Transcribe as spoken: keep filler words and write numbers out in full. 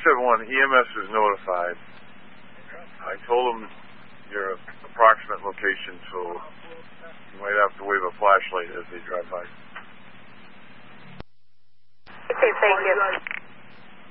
seven one, E M S is notified. I told them your approximate location, so you might have to wave a flashlight as they drive by. Okay, thank you.